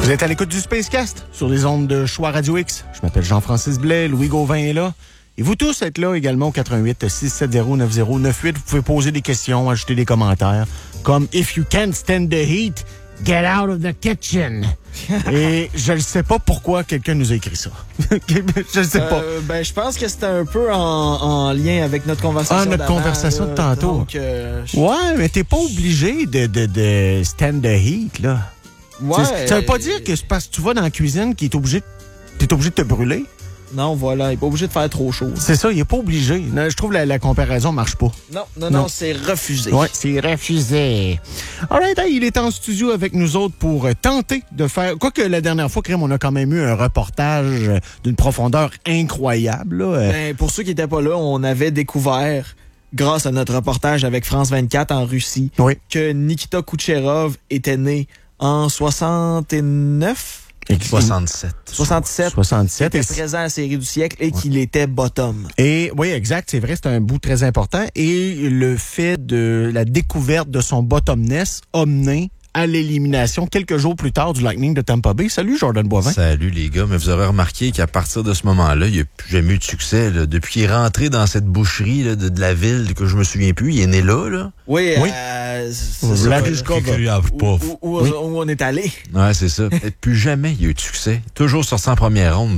Vous êtes à l'écoute du Spacecast sur les ondes de Choix Radio X. Je m'appelle Jean-Francis Blais, Louis Gauvin est là. Et vous tous êtes là également au 88 670 9098. Vous pouvez poser des questions, ajouter des commentaires, comme « If you can't stand the heat, get out of the kitchen ». Et je ne sais pas pourquoi quelqu'un nous a écrit ça. Je ne sais pas. Je pense que c'était un peu en lien avec notre conversation notre d'avant, conversation de tantôt. Donc, Ouais, mais t'es pas obligé de stand the heat, là. Ouais. Ça veut pas dire que c'est parce que tu vas dans la cuisine qu'il est obligé, t'es obligé de te brûler. Non, voilà, il n'est pas obligé de faire trop chaud. C'est ça, il est pas obligé. Non, je trouve la comparaison marche pas. Non, c'est refusé. Ouais, c'est refusé. All right, il est en studio avec nous autres pour tenter de faire... Quoique la dernière fois, Crème, on a quand même eu un reportage d'une profondeur incroyable. Là. Pour ceux qui n'étaient pas là, on avait découvert, grâce à notre reportage avec France 24 en Russie, Oui. que Nikita Kucherov était né en 69... 67. 67. 67. Il était présent à la série du siècle et qu'il était bottom. Et oui, exact, c'est vrai, c'est un bout très important. Et le fait de la découverte de son bottomness a mené à l'élimination quelques jours plus tard du Lightning de Tampa Bay. Salut Jordan Boivin. Salut les gars, mais vous aurez remarqué qu'à partir de ce moment-là, il n'y a plus jamais eu de succès. Là. Depuis qu'il est rentré dans cette boucherie là, de la ville que je me souviens plus, il est né là. Oui. La Ruskova. Où on est allé. Ouais, c'est ça. Et plus jamais il y a eu de succès. Toujours sur 100 première ronde.